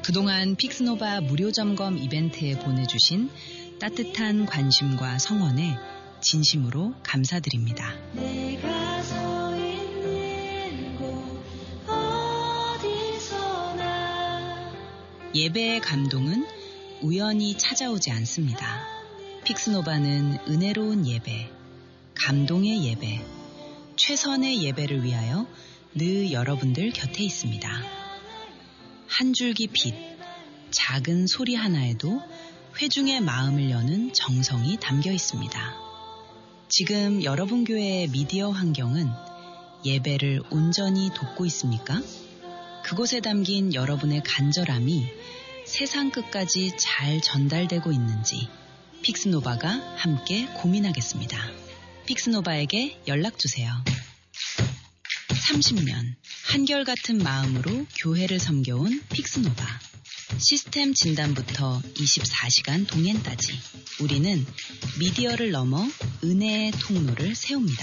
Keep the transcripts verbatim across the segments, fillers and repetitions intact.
그동안 픽스노바 무료 점검 이벤트에 보내주신 따뜻한 관심과 성원에 진심으로 감사드립니다. 내가 서 있는 곳 어디서나 예배의 감동은 우연히 찾아오지 않습니다. 픽스노바는 은혜로운 예배, 감동의 예배, 최선의 예배를 위하여 늘 여러분들 곁에 있습니다. 한 줄기 빛, 작은 소리 하나에도 회중의 마음을 여는 정성이 담겨 있습니다. 지금 여러분 교회의 미디어 환경은 예배를 온전히 돕고 있습니까? 그곳에 담긴 여러분의 간절함이 세상 끝까지 잘 전달되고 있는지 픽스노바가 함께 고민하겠습니다. 픽스노바에게 연락주세요. 삼십 년 한결같은 마음으로 교회를 섬겨온 픽스노바. 시스템 진단부터 이십사 시간 동행까지 우리는 미디어를 넘어 은혜의 통로를 세웁니다.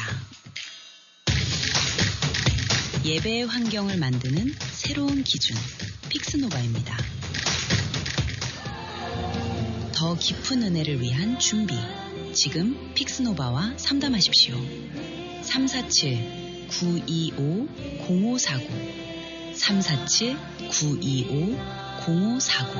예배의 환경을 만드는 새로운 기준, 픽스노바입니다. 더 깊은 은혜를 위한 준비, 지금 픽스노바와 상담하십시오. 삼사칠 구이오 공오사구 삼사칠 구이오 공오사구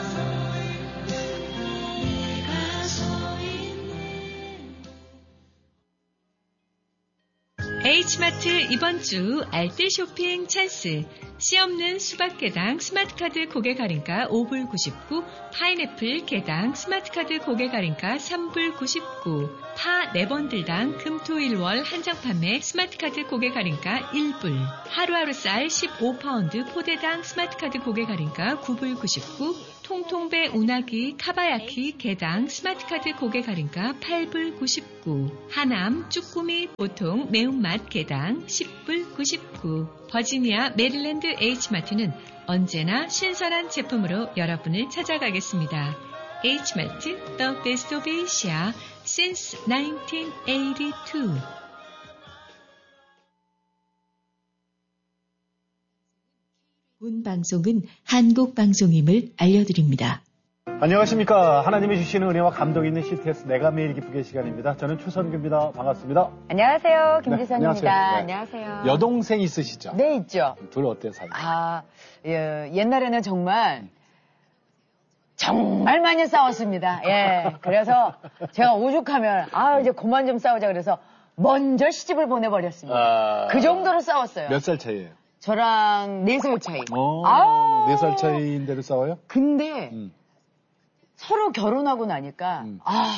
H마트 이번 주 알뜰 쇼핑 찬스. 씨 없는 수박 개당 스마트카드 고객 할인가 오 불 구십구, 파인애플 개당 스마트카드 고객 할인가 삼 불 구십구, 파 네 번들당 금토일월 한정 판매 스마트카드 고객 할인가 일 불, 하루하루 쌀 십오 파운드 포대당 스마트카드 고객 할인가 구 불 구십구, 통통배 운하기 카바야키 개당 스마트카드 고객 할인가 팔 불 구십구, 하남 쭈꾸미 보통 매운맛 개당 십 불 구십구, 버지니아 메릴랜드 H마트는 언제나 신선한 제품으로 여러분을 찾아가겠습니다. H마트, The Best of Asia since 나인틴 에이티투. 본 방송은 한국 방송임을 알려드립니다. 안녕하십니까. 하나님이 주시는 은혜와 감동 있는 씨티에스 내가 매일 기쁘게 시간입니다. 저는 최선규입니다. 반갑습니다. 안녕하세요. 김지선입니다. 네, 안녕하세요. 네. 안녕하세요. 여동생 있으시죠? 네, 있죠. 둘 어때요, 사이? 아, 예, 옛날에는 정말 정말 많이 싸웠습니다. 예. 그래서 제가 오죽하면 아, 이제 그만 좀 싸우자 그래서 먼저 시집을 보내버렸습니다. 아... 그 정도로 싸웠어요. 몇 살 차이예요? 저랑 네 살 차이. 아, 네 살 차이인데도 싸워요? 근데 음. 서로 결혼하고 나니까 음. 아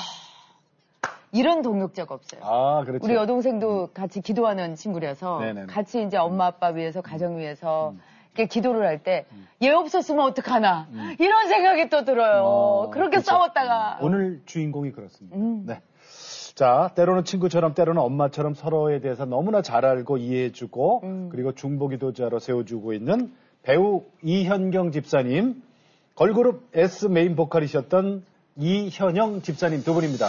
이런 동역자가 없어요. 아, 그렇죠. 우리 여동생도 음. 같이 기도하는 친구라서 네네네. 같이 이제 엄마 아빠 위해서 가정 위해서 음. 이렇게 기도를 할 때 얘 없었으면 어떡하나 음. 이런 생각이 또 들어요. 어, 그렇게 그렇죠. 싸웠다가 오늘 주인공이 그렇습니다. 음. 네. 자, 때로는 친구처럼 때로는 엄마처럼 서로에 대해서 너무나 잘 알고 이해해주고 음. 그리고 중보기도자로 세워주고 있는 배우 이현경 집사님, 걸그룹 S 메인 보컬이셨던 이현영 집사님 두 분입니다.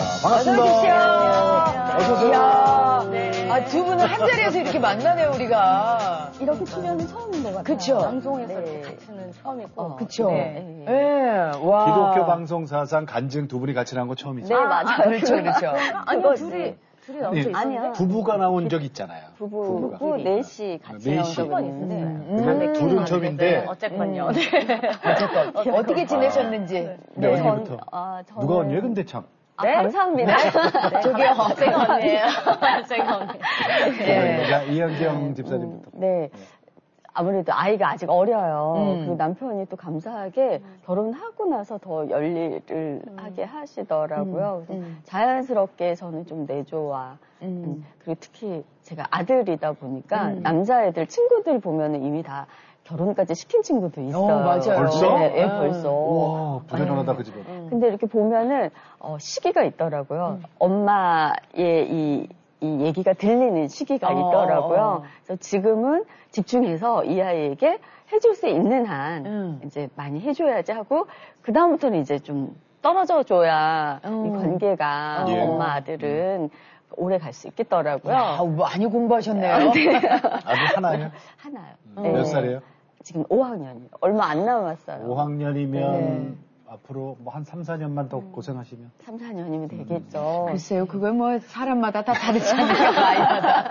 반갑습니다. 어서 오세요. 네. 아, 두 분은 한 자리에서 이렇게 만나네요, 우리가. 이렇게 출연은 처음인 것 같아요. 그쵸. 방송에서 네. 이렇게 같이는 처음이고. 어, 그쵸. 네. 네. 네. 와. 기독교 방송 사상 간증 두 분이 같이 나온 거 처음이죠? 네, 맞아요. 아, 그렇죠, 그렇죠. 아니, 그거, 둘이, 네. 둘이 나온 적 있어요. 아니야. 부부가 나온 적 있잖아요. 부부, 부부가. 부부 넷이 같이 나온 적은 있는데. 음. 음. 둘은 처음인데. 네, 어쨌건요. 음. 네. 어쨌건. 어, 어떻게 지내셨는지. 네, 네. 언제부터? 전, 아, 저는... 누가 언니예요, 근데 참. 아, 네? 감사합니다. 네. 저기요. 제가 언니예요. 제가 언니. 네. 네. 이현경 집사님부터. 음, 네. 아무래도 아이가 아직 어려요. 음. 그리고 남편이 또 감사하게 음. 결혼하고 나서 더 열일을 음. 하게 하시더라고요. 그래서 음. 자연스럽게 저는 좀 내조와 음. 음. 그리고 특히 제가 아들이다 보니까 음. 남자애들 친구들 보면은 이미 다 결혼까지 시킨 친구도 있어요. 어, 맞아요. 벌써? 네, 네, 벌써. 와, 부지런하다, 네. 그 집은. 음. 근데 이렇게 보면은, 어, 시기가 있더라고요. 음. 엄마의 이, 이 얘기가 들리는 시기가 어, 있더라고요. 어. 그래서 지금은 집중해서 이 아이에게 해줄 수 있는 한, 음. 이제 많이 해줘야지 하고, 그다음부터는 이제 좀 떨어져 줘야 음. 이 관계가 예. 엄마 아들은 음. 오래 갈 수 있겠더라고요. 야, 많이 공부하셨네요. 네. 아들 하나요? 하나요. 음. 네. 몇 살이에요? 지금 오 학년이에요. 얼마 안 남았어요. 오 학년이면 네. 앞으로 뭐 한 삼, 사 년만 더 고생하시면? 삼, 사 년이면 되겠죠. 음. 글쎄요, 그걸 뭐 사람마다 다 다르잖아요, 나이마다.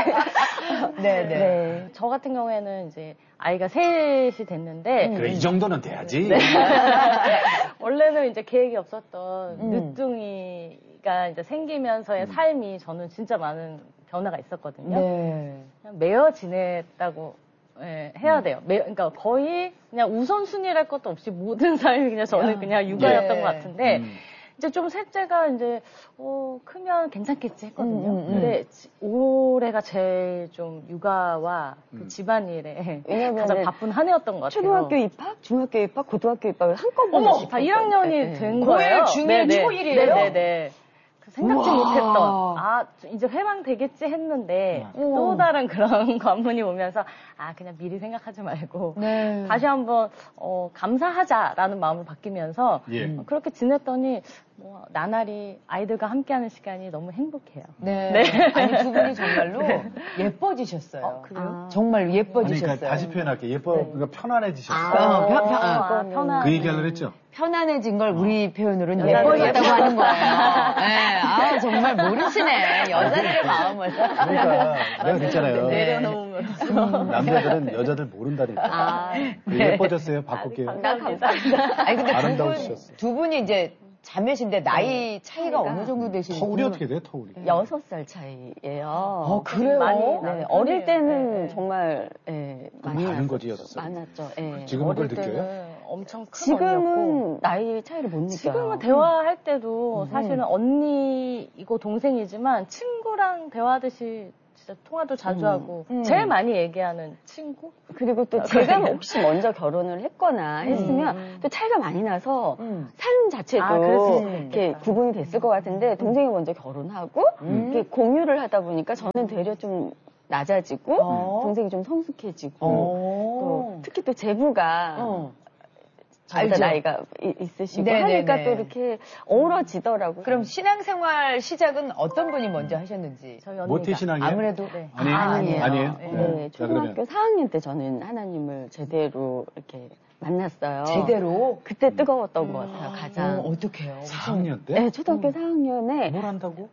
네, 네. 네. 저 같은 경우에는 이제 아이가 셋이 됐는데. 음. 그래, 이 정도는 돼야지. 네. 원래는 이제 계획이 없었던 음. 늦둥이가 이제 생기면서의 음. 삶이 저는 진짜 많은 변화가 있었거든요. 네. 그냥 매여 지냈다고 예, 해야 돼요. 매, 그러니까 거의 그냥 우선순위랄 것도 없이 모든 삶이 그냥 저는 야. 그냥 육아였던 네. 것 같은데 음. 이제 좀 셋째가 이제 어, 크면 괜찮겠지 했거든요. 음, 음, 음. 근데 지, 올해가 제일 좀 육아와 그 음. 집안일에 왜냐면 가장 바쁜 한 해였던 것 같아요. 초등학교 입학, 중학교 입학, 고등학교 입학을 한꺼번에 어머, 다 일 학년이 네. 된 고일, 거예요. 중일, 네네. 초일이에요? 네네네. 생각지 우와. 못했던, 아, 이제 회방 되겠지 했는데, 우와. 또 다른 그런 관문이 오면서, 아, 그냥 미리 생각하지 말고, 네. 다시 한번, 어, 감사하자라는 마음으로 바뀌면서, 예. 어, 그렇게 지냈더니, 뭐, 나날이 아이들과 함께하는 시간이 너무 행복해요. 네. 네. 아니, 두 분이 정말로 예뻐지셨어요. 어, 그래요? 아. 정말 아니, 예뻐지셨어요. 그러니까 다시 표현할게. 예뻐, 그러니까 편안해지셨어. 아, 편- 편- 아, 편안. 그 얘기 하려고 했죠? 편안해진 걸 우리 표현으로는 여자들 예뻐졌다고 예뻐. 하는 거예요. 네. 아, 정말 모르시네. 여자들의 마음을. 그러니까 내가 그랬잖아요. 네. 내려놓으면서. 남자들은 여자들 모른다니까. 아, 그 예뻐졌어요. 바꿀게요. 감사합니다. 아니, 근데 두, 분, 아름다우셨어요. 두 분이 이제 자매신데 나이 차이가 어느 정도 되시는지. 터울이 어떻게 돼요, 터울이? 여섯 살 차이예요. 어, 그래요? 많이 네, 나는 어릴 편이에요. 때는 네, 네. 정말 예, 그럼 많이 많은 났었죠. 거지, 여섯 살. 많았죠. 예. 지금은 그걸 어릴 느껴요? 때는 엄청 큰 언니였고. 지금은 나이 차이를 못 느껴요. 지금은 대화할 때도 음. 사실은 언니이고 동생이지만 친구랑 대화하듯이 진짜 통화도 자주 음. 하고 음. 제일 많이 얘기하는 친구? 그리고 또 제가 혹시 먼저 결혼을 했거나 했으면 음. 또 차이가 많이 나서 음. 삶 자체도 아, 그럴 수 이렇게 있겠다. 구분이 됐을 것 같은데 동생이 먼저 결혼하고 음. 이렇게 공유를 하다 보니까 저는 되려 좀 낮아지고 어. 동생이 좀 성숙해지고 어. 또 특히 또 제부가 어. 저보다 알죠. 나이가 이- 있으시고 네네네. 하니까 또 이렇게 어우러지더라고요. 그럼 신앙생활 시작은 어떤 분이 먼저 하셨는지? 저희 언니가. 모태신앙이에요? 아무래도. 네. 아니에요? 아, 아니에요. 아니에요? 네. 네, 자, 초등학교 그러면. 사 학년 때 저는 하나님을 제대로 이렇게 만났어요. 제대로? 그때 뜨거웠던 것 같아요, 가장. 어, 어떡해요? 사 학년 때? 네, 초등학교 사 학년에 뭘 한다고?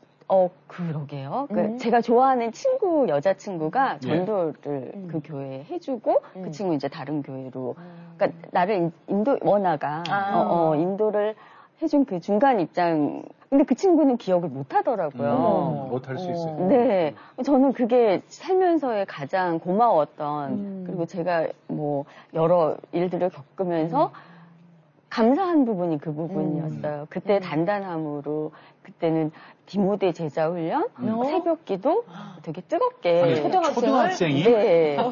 어 그러게요. 그 음. 제가 좋아하는 친구 여자친구가 예. 전도를 음. 그 교회에 해주고 음. 그 친구 이제 다른 교회로 그러니까 나를 인- 인도 원아가 아. 어, 어, 인도를 해준 그 중간 입장. 근데 그 친구는 기억을 못 하더라고요. 음, 못할 수 어. 있어요. 네, 저는 그게 살면서의 가장 고마웠던 음. 그리고 제가 뭐 여러 일들을 겪으면서 감사한 부분이 그 부분이었어요. 그때 음. 단단함으로 그때는 디모데 제자 훈련, 음. 새벽 기도 되게 뜨겁게 아니, 초등학생을? 초등학생이? 네. 네.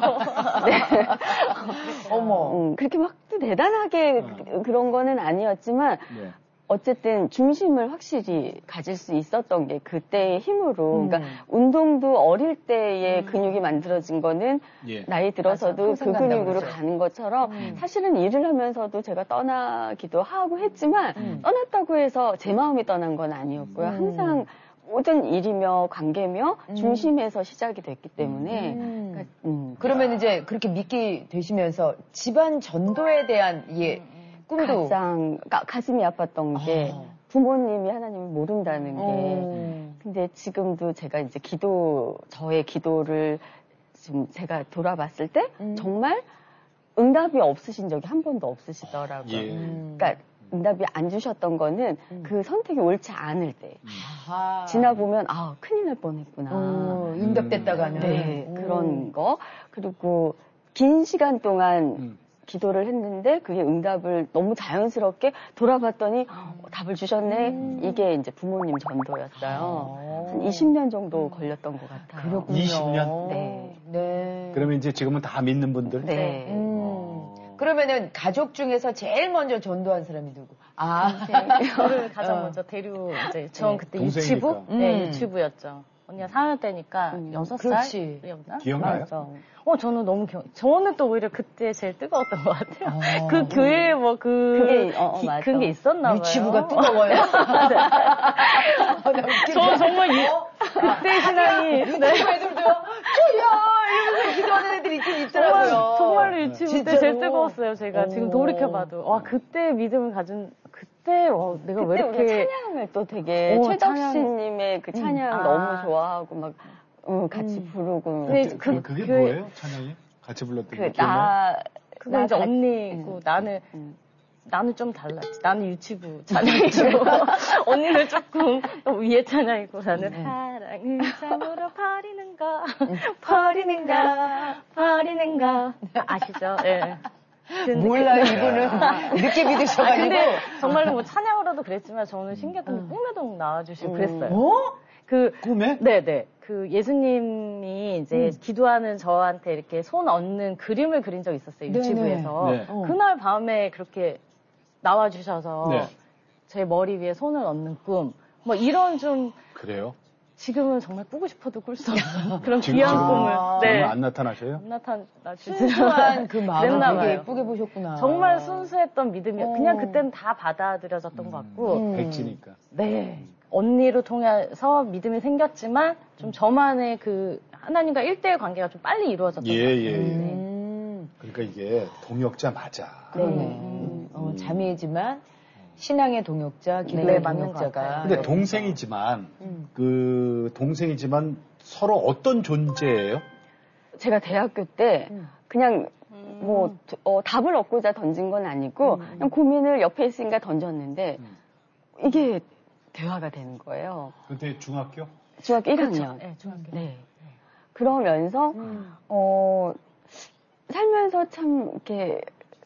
어머. 음, 그렇게 막 또 대단하게 그- 그런 거는 아니었지만 네. 어쨌든 중심을 확실히 가질 수 있었던 게 그때의 힘으로 음. 그러니까 운동도 어릴 때의 근육이 만들어진 거는 예. 나이 들어서도 맞아. 그 평생 간다고 근육으로 그러죠. 가는 것처럼 음. 사실은 일을 하면서도 제가 떠나기도 하고 했지만 음. 떠났다고 해서 제 마음이 떠난 건 아니었고요. 음. 항상 모든 일이며 관계며 음. 중심에서 시작이 됐기 때문에 음. 그러니까, 음, 그러면 이제 그렇게 믿게 되시면서 집안 전도에 대한 예, 꿈도 가장 가, 가슴이 아팠던 게 아. 부모님이 하나님을 모른다는 게 어. 근데 지금도 제가 이제 기도, 저의 기도를 지금 제가 돌아봤을 때 음. 정말 응답이 없으신 적이 한 번도 없으시더라고요. 예. 음. 그러니까 응답이 안 주셨던 거는 음. 그 선택이 옳지 않을 때. 아하. 지나보면, 아, 큰일 날 뻔했구나. 어, 응답됐다가는. 네, 오. 그런 거. 그리고 긴 시간 동안 음. 기도를 했는데 그게 응답을 너무 자연스럽게 돌아봤더니 어, 답을 주셨네. 음. 이게 이제 부모님 전도였어요. 한 이십 년 정도 걸렸던 것 같아요. 그렇군요. 이십 년? 네. 네. 그러면 이제 지금은 다 믿는 분들? 네. 음. 어. 그러면은 가족 중에서 제일 먼저 전도한 사람이 누구? 아, 저를 가장 어. 먼저 데리고 이제 전 그때 동생이니까. 유치부? 음. 네, 유치부였죠. 언니가 사 학년 때니까 음, 여섯 그렇지. 살이었나? 기억나요? 맞아. 어, 저는 너무 겨, 저는 또 오히려 그때 제일 뜨거웠던 것 같아요. 어. 그 교회에 뭐 그, 그게, 어, 어, 기- 맞아. 그게 있었나 봐요. 유치부가 뜨거워요. 저 정말 이, 그때 신앙이. 네. 유치부 애들도 주여 이러면서 기도하는 애들이 좀 있더라고요. 정말, 정말로 유치부 때 진짜로? 제일 뜨거웠어요. 제가 오. 지금 돌이켜봐도. 와, 그때 믿음을 가진, 그때, 와, 내가 왜 그때 우리 이렇게. 찬양을 또 되게 오, 최덕신님의 그 찬양 음. 너무 아. 좋아하고 막 어, 같이 음. 부르고. 네, 그, 그- 그게 그- 뭐예요? 찬양이? 같이 불렀던 게 기억나요? 그나 그거 이제 언니고 나는, 나는 좀 달랐지. 나는 유치부 찬양이고 언니는 조금 위에 찬양이고 나는 네. 사랑은 참으로 버리는가 버리는가 버리는가 아시죠? 예. 네. 몰라요, 이분은. 늦게 아, 믿으셔가지고. 근데 정말로 뭐 찬양으로도 그랬지만 저는 신기했던 게 꿈에도 나와주시고 그랬어요. 어? 그 꿈에? 네네. 그 예수님이 이제 기도하는 저한테 이렇게 손 얹는 그림을 그린 적이 있었어요. 네네. 유치부에서. 네. 어. 그날 밤에 그렇게 나와주셔서 네. 제 머리 위에 손을 얹는 꿈. 뭐 이런 좀 그래요? 지금은 정말 꾸고 싶어도 꿀 수 없는 그런 지금, 귀한 지금 꿈을. 아. 네. 정말 안 나타나셔요? 안 나타나주지. 순수한 그 마음을 그랬나 되게 봐요. 예쁘게 보셨구나. 정말 순수했던 믿음이 어. 그냥 그때는 다 받아들여졌던 것 같고. 음. 백지니까. 네. 언니로 통해서 믿음이 생겼지만 좀 저만의 그 하나님과 일대의 관계가 좀 빨리 이루어졌던 예, 것 같아요. 예, 예. 음. 그러니까 이게 동역자 맞아. 그러네. 음. 어, 자매지만 신앙의 동역자, 기도의 네, 맞는 것 동역자가. 같아요. 근데 동생이지만, 음. 그, 동생이지만 서로 어떤 존재예요? 제가 대학교 때 음. 그냥 뭐 어, 답을 얻고자 던진 건 아니고 그냥 고민을 옆에 있으니까 던졌는데 음. 이게 대화가 되는 거예요. 그때 중학교? 중학교 일 학년. 네, 중학교. 네. 그러면서 음. 어 살면서 참 이렇게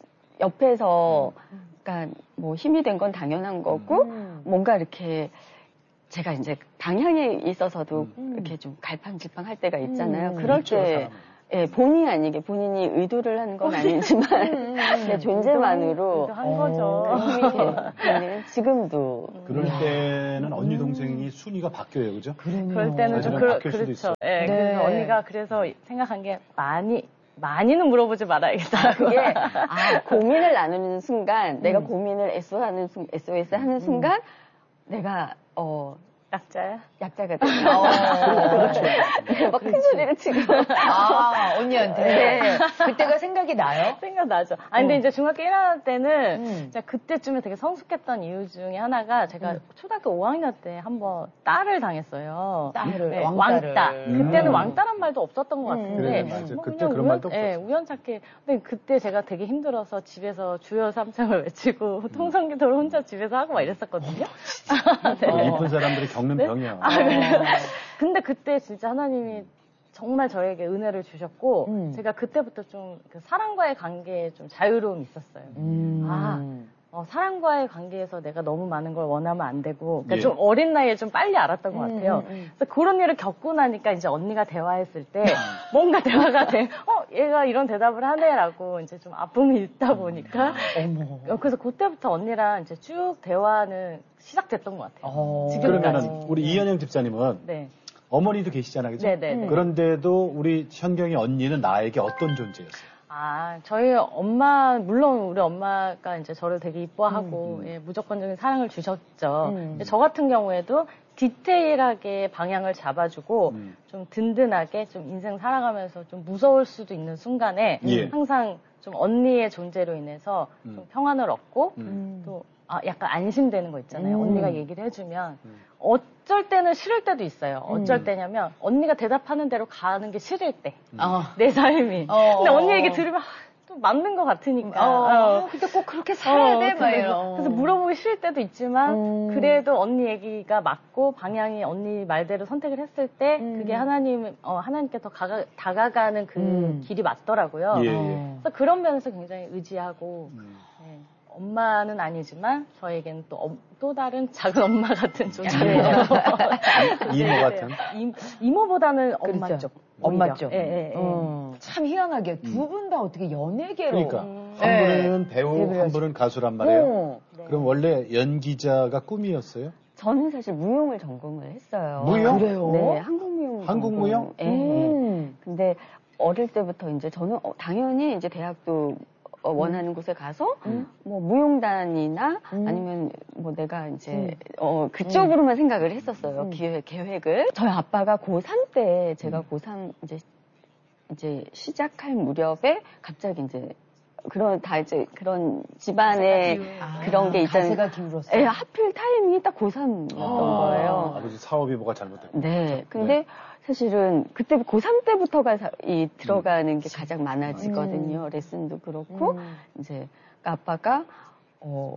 옆에서 그러니까 뭐 힘이 된 건 당연한 거고 음. 뭔가 이렇게 제가 이제 방향에 있어서도 음. 이렇게 좀 갈팡질팡 할 때가 있잖아요. 음. 그럴 있죠, 때 사람은. 예, 본의 아니게 본인이 의도를 하는 건 아니지만 음. 내 존재만으로 한 어. 거죠. 힘이 되는 지금도 그럴 때는 언니 동생이 순위가 바뀌어요, 그죠? 그럴 때는 좀 사실은 그러, 바뀔 수도 그렇죠. 있어. 예, 네. 그래서 언니가 그래서 생각한 게 많이 많이는 물어보지 말아야겠다고. 그게 아, 고민을 나누는 순간 내가 음. 고민을 에스오하는 순, 에스오에스 하는 순간 내가 어 약자야? 약자가 되는 어. 그렇죠. 막 큰 소리를 치고 아, 언니한테. 네. 그때가 생각이 나요? 생각나죠. 아, 근데 어. 이제 중학교 일 학년 때는 음. 제가 그때쯤에 되게 성숙했던 이유 중에 하나가 제가 음. 초등학교 오 학년 때 한번 딸을 당했어요. 딸을, 네, 왕딸을. 왕따. 음. 그때는 왕따란 말도 없었던 것 음. 같은데. 그래, 맞아. 뭐 그때 그냥 그런 우연, 말도 예, 없었어. 우연찮게. 근데 그때 제가 되게 힘들어서 집에서 주여 삼창을 외치고 통성기도를 혼자 집에서 하고 막 이랬었거든요. 어, 이쁜 사람들이 겪는 병이야. 아, 그래요? 근데 그때 진짜 하나님이 정말 저에게 은혜를 주셨고, 음. 제가 그때부터 좀 그 사랑과의 관계에 좀 자유로움이 있었어요. 음. 아, 어, 사랑과의 관계에서 내가 너무 많은 걸 원하면 안 되고, 그러니까 예. 좀 어린 나이에 좀 빨리 알았던 것 같아요. 음, 음. 그래서 그런 일을 겪고 나니까 이제 언니가 대화했을 때, 뭔가 대화가 돼, 어, 얘가 이런 대답을 하네라고 이제 좀 아픔이 있다 보니까, 어머. 어, 그래서 그때부터 언니랑 이제 쭉 대화는 시작됐던 것 같아요. 어. 지금까지. 그러면은 우리 이현영 집사님은 네. 어머니도 계시잖아요, 그죠? 네네네. 그런데도 우리 현경이 언니는 나에게 어떤 존재였어요? 아, 저희 엄마, 물론 우리 엄마가 이제 저를 되게 이뻐하고, 음. 예, 무조건적인 사랑을 주셨죠. 음. 근데 저 같은 경우에도 디테일하게 방향을 잡아주고, 음. 좀 든든하게 좀 인생 살아가면서 좀 무서울 수도 있는 순간에 예. 항상 좀 언니의 존재로 인해서 음. 좀 평안을 얻고, 음. 또, 아, 약간 안심되는 거 있잖아요. 음. 언니가 얘기를 해주면. 음. 어쩔 때는 싫을 때도 있어요. 어쩔 음. 때냐면, 언니가 대답하는 대로 가는 게 싫을 때. 아. 내 삶이. 어. 근데 언니 얘기 들으면 아, 또 맞는 것 같으니까. 어. 어. 근데 꼭 그렇게 살아야 돼, 막 그래서, 이런. 그래서 물어보기 싫을 때도 있지만 음. 그래도 언니 얘기가 맞고 방향이 언니 말대로 선택을 했을 때 음. 그게 하나님 어, 하나님께 더 가가, 다가가는 그 음. 길이 맞더라고요. 예, 예. 어. 그래서 그런 면에서 굉장히 의지하고 음. 네, 엄마는 아니지만 저에게는 또, 엄- 또 다른 작은 엄마 같은 존재예요. 이모 같은. 이, 이모보다는 엄마 그렇죠. 쪽. 엄마 오히려. 쪽. 예, 예, 예. 어. 참 희한하게 두 분 다 어떻게 연예계로. 그러니까 음. 한 네. 분은 배우, 데뷔를 한 분은 가수란 말이에요. 어. 네. 그럼 원래 연기자가 꿈이었어요? 저는 사실 무용을 전공을 했어요. 무용? 그래요? 네, 한국무용. 한국무용? 전공. 네. 음. 근데 어릴 때부터 이제 저는 어, 당연히 이제 대학도 어, 원하는 곳에 가서 음. 뭐 무용단이나 음. 아니면 뭐 내가 이제 음. 어 그쪽으로만 생각을 했었어요. 음. 기획 계획을. 저희 아빠가 고삼 때 제가 음. 고삼 이제 이제 시작할 무렵에 갑자기 이제 그런 다 이제 그런 집안에 아, 그런 게 있잖아요. 가세가 기울었어요. 예, 하필 타이밍이 딱 고삼이었던 거예요. 아버지 사업이 뭐가 잘못됐고. 네. 근데 사실은 그때 고삼 때부터가 사- 이 들어가는 게 가장 많아지거든요. 레슨도 그렇고 음. 이제 아빠가 어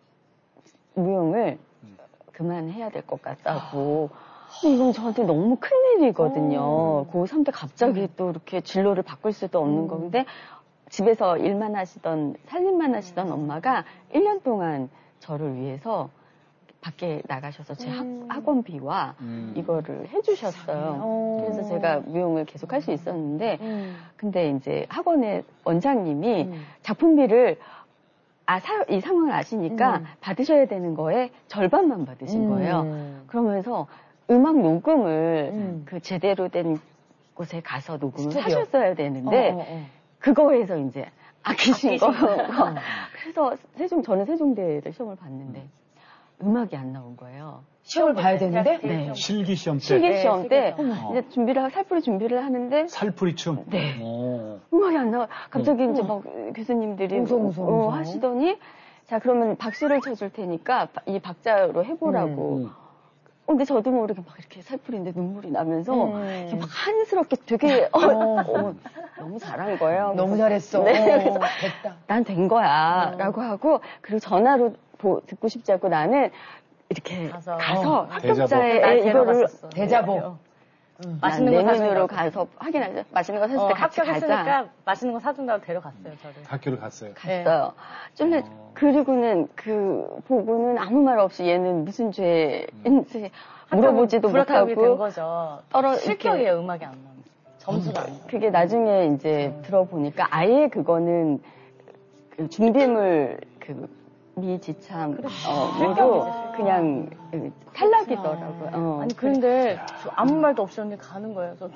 무용을 그만해야 될 것 같다고. 근데 이건 저한테 너무 큰 일이거든요. 고삼 때 갑자기 또 이렇게 진로를 바꿀 수도 없는 건데 집에서 일만 하시던 살림만 하시던 엄마가 일 년 동안 저를 위해서 밖에 나가셔서 제 학, 학원비와 음. 이거를 해주셨어요. 어. 그래서 제가 무용을 계속 할 수 있었는데 음. 근데 이제 학원의 원장님이 음. 작품비를 아, 사- 이 상황을 아시니까 음. 받으셔야 되는 거에 절반만 받으신 거예요. 음. 그러면서 음악 녹음을 음. 그 제대로 된 곳에 가서 녹음을 스튜디오. 하셨어야 되는데 어, 어, 어. 그거에서 이제 아끼신 거. 거. 그래서 세종 저는 세종대를 시험을 봤는데 음악이 안 나온 거예요. 시험을 봐야 되는데? 네. 실기 시험 때 실기 시험 때 시험. 이제 준비를 하- 살풀이 준비를 하는데 살풀이 춤. 네. 오. 음악이 안 나와. 갑자기 이제 막 교수님들이 웅성, 웅성, 어, 웅성. 하시더니 자 그러면 박수를 쳐줄 테니까 이 박자로 해보라고. 음. 어, 근데 저도 모르게 막 이렇게 살풀인데 눈물이 나면서 음. 이렇게 막 한스럽게 되게 어, 어, 너무 잘한 거예요. 너무 그래서 잘했어. 네, 어, 그래서 됐다. 난 된 거야 라고 하고 그리고 전화로 보- 듣고 싶지 않고 나는 이렇게 가서. 가서 어, 합격자의 날 이거를 데려갔었어. 대자보. 음. 맛있는 거 내년으로 사준다고. 가서 확인하자. 맛있는 거 사줄 어, 때 같이 가자. 합격했으니까 맛있는 거 사준다고 데려갔어요, 저를. 학교를 갔어요. 갔어요. 쫄래 어. 그리고는 그 보고는 아무 말 없이 얘는 무슨 죄인지 물어보지도 불합격이 된 못하고 거죠. 떨어 실격이에요, 음악이 안 나오면. 점수가 안 나와요. 그게 나중에 이제 들어보니까 아예 그거는 그 준비물 그 미지참 어, 모두 그냥 탈락이더라고요. 어, 아니, 근데 저 아무 말도 없이 언니 가는 거예요. 저